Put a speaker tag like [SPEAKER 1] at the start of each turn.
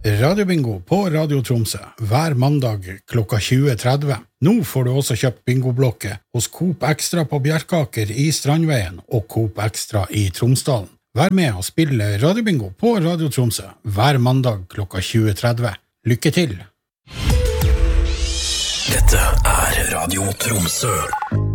[SPEAKER 1] Radiobingo på Radio Tromsø, hver mandag klokka 20.30. Nå får du også kjøpt bingoblokke hos Coop Extra på Bjerkaker i Strandveien og Coop Extra i Tromsdalen. Vær med og spille Radiobingo på Radio Tromsø, hver mandag klokka 20.30. Lykke til!
[SPEAKER 2] Dette Radio Tromsø.